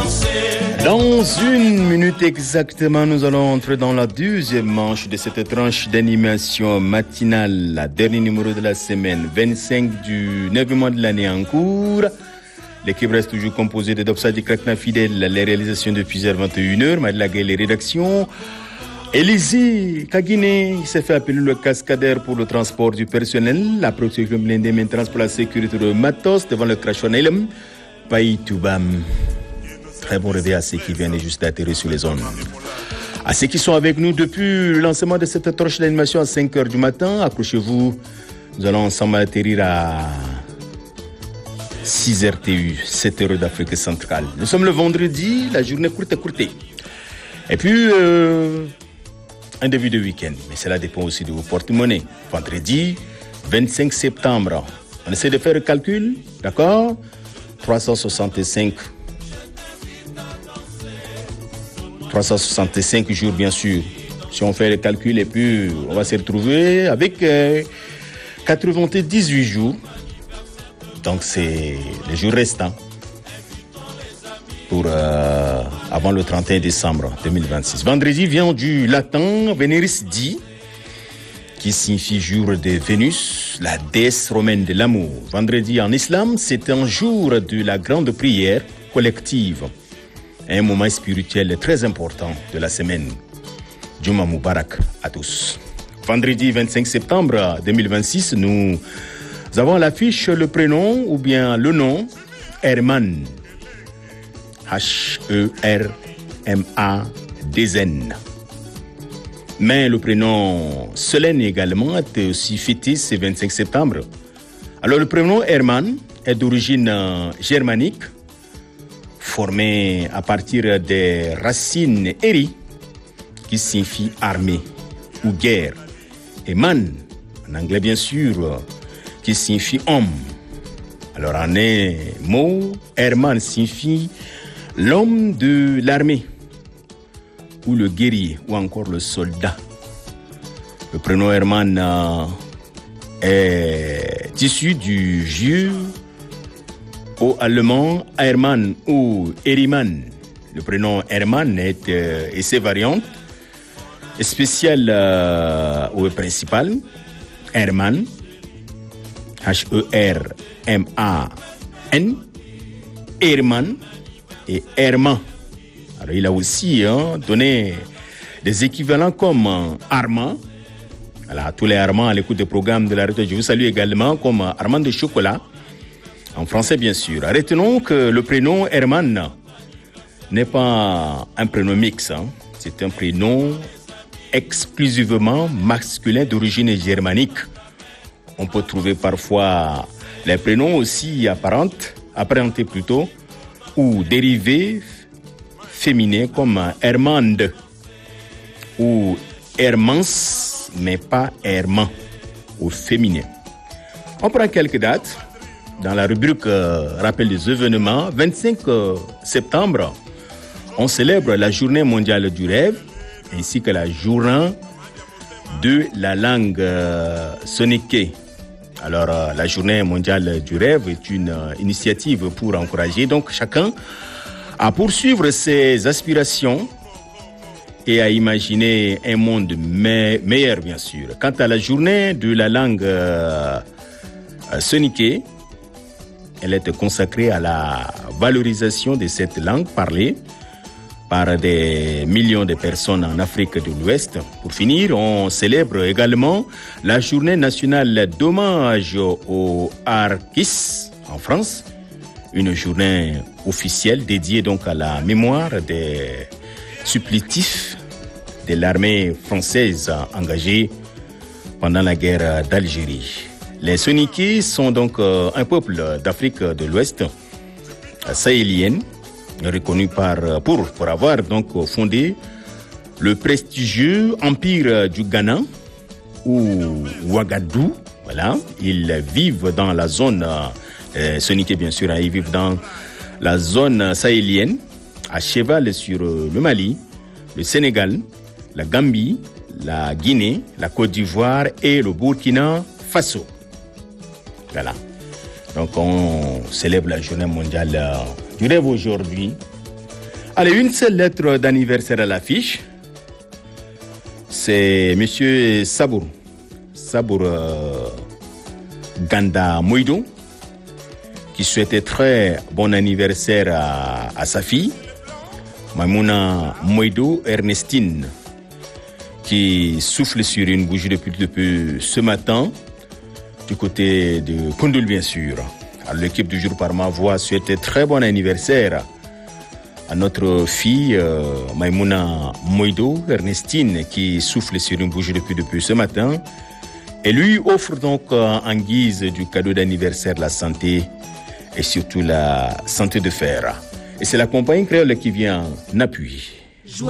Dans une minute exactement, nous allons entrer dans la deuxième manche de cette tranche d'animation matinale, la dernier numéro de la semaine, 25 du 9e mois de l'année en cours. L'équipe reste toujours composée de Dopsadi Krakna Fidèle, les réalisations depuis 21h, Madela Gueye, les rédactions. Élisée Kagine, il s'est fait appeler le cascadeur pour le transport du personnel, la protection blindée maintenance pour la sécurité de Matos devant le crash Elem, Paï Toubam. Très bon réveil à ceux qui viennent juste d'atterrir sur les zones. À ceux qui sont avec nous depuis le lancement de cette tranche d'animation à 5h du matin, accrochez-vous, nous allons ensemble atterrir à 6h TU, 7h d'Afrique centrale. Nous sommes le vendredi, la journée courte. Et puis, un début de week-end, mais cela dépend aussi de vos porte-monnaies. Vendredi, 25 septembre. On essaie de faire le calcul, d'accord ? 365 jours, bien sûr. Si on fait le calcul, et puis on va se retrouver avec 98 jours. Donc, c'est les jours restants pour avant le 31 décembre 2026. Vendredi vient du latin Veneris Di, qui signifie jour de Vénus, la déesse romaine de l'amour. Vendredi en islam, c'est un jour de la grande prière collective, un moment spirituel très important de la semaine. Juma Mubarak à tous. Vendredi 25 septembre 2026, nous avons à l'affiche le prénom ou bien le nom Herman. H-E-R-M-A-D-N. Mais le prénom Solène également est aussi fêté ce 25 septembre. Alors le prénom Herman est d'origine germanique, formé à partir des racines eri, qui signifie armée ou guerre, et man, en anglais bien sûr, qui signifie homme. Alors en un mot, Herman signifie l'homme de l'armée, ou le guerrier, ou encore le soldat. Le prénom Herman est issu du vieux au allemand Hermann ou Hermann. Le prénom Hermann est et ses variantes spéciales ou principales. Hermann, H-E-R-M-A-N, Hermann et Herman. Alors il a aussi donné des équivalents comme Armand. Voilà, tous les Armands à l'écoute des programmes de la radio, je vous salue également comme Armand de chocolat. En français, bien sûr. Retenons que le prénom Herman n'est pas un prénom mixte. C'est un prénom exclusivement masculin d'origine germanique. On peut trouver parfois les prénoms aussi apparentés plutôt, ou dérivés féminins comme Hermande ou Hermans, mais pas Herman au féminin. On prend quelques dates. Dans la rubrique rappel des événements, 25 septembre, on célèbre la journée mondiale du rêve ainsi que la journée de la langue sonique. Alors, la journée mondiale du rêve est une initiative pour encourager donc chacun à poursuivre ses aspirations et à imaginer un monde meilleur, bien sûr. Quant à la journée de la langue sonique, elle est consacrée à la valorisation de cette langue parlée par des millions de personnes en Afrique de l'Ouest. Pour finir, on célèbre également la journée nationale d'hommage aux Harkis en France, une journée officielle dédiée donc à la mémoire des supplétifs de l'armée française engagée pendant la guerre d'Algérie. Les Soninké sont donc un peuple d'Afrique de l'Ouest sahélienne, reconnu pour avoir donc fondé le prestigieux empire du Ghana ou Ouagadougou. Voilà, ils vivent dans la zone Soninké bien sûr, ils vivent dans la zone sahélienne, à cheval sur le Mali, le Sénégal, la Gambie, la Guinée, la Côte d'Ivoire et le Burkina Faso. Voilà. Donc on célèbre la journée mondiale du rêve aujourd'hui. Allez, une seule lettre d'anniversaire à l'affiche. C'est Monsieur Sabour Ganda Moïdo, qui souhaitait très bon anniversaire à sa fille, Maimouna Moïdo Ernestine, qui souffle sur une bougie depuis ce matin, du côté de Koundoul, bien sûr. Alors, l'équipe du Jour par ma voix souhaite très bon anniversaire à notre fille Maimouna Moïdo Ernestine, qui souffle sur une bougie depuis ce matin, et lui offre donc en guise du cadeau d'anniversaire la santé et surtout la santé de fer. Et c'est la compagnie créole qui vient en appui.